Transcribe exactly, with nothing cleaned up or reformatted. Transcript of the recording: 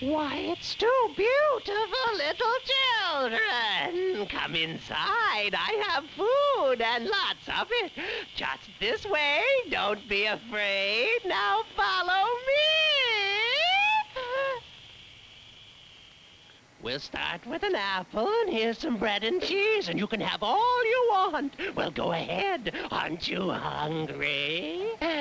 Why, it's two beautiful little children. Come inside. I have food and lots of it. Just this way. Don't be afraid. Now follow me. We'll start with an apple, and here's some bread and cheese, and you can have all you want. Well, go ahead. Aren't you hungry?